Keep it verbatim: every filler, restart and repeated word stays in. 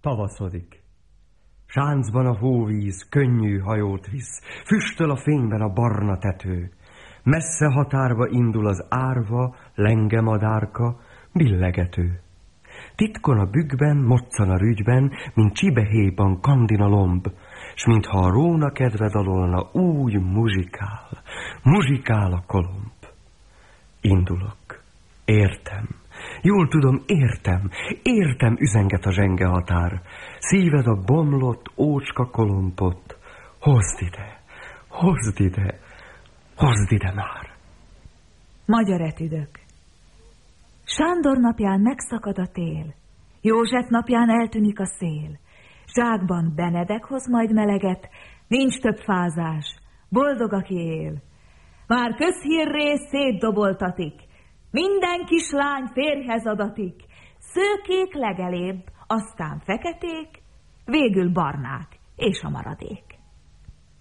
Tavaszodik. Sáncban a hóvíz könnyű hajót visz, füstöl a fényben a barna tető. Messze határba indul az árva, lenge madárka, billegető. Titkon a bükkben, moccan a rügyben, mint csibehéjban kandina lomb, s mintha a róna kedve dalolna, úgy muzsikál, muzsikál a kolomb. Indulok, értem, jól tudom, értem, értem, üzenget a zsenge határ. Szíved a bomlott ócska kolompot, hozd ide, hozd ide, hozd ide már. Magyar etüdök. Sándor napján megszakad a tél, József napján eltűnik a szél, zsákban Benedek hoz majd meleget, nincs több fázás, boldog, aki él. Már közhírré szétdoboltatik, minden kislány férjhez adatik, szőkék legelébb, aztán feketék, végül barnák és a maradék.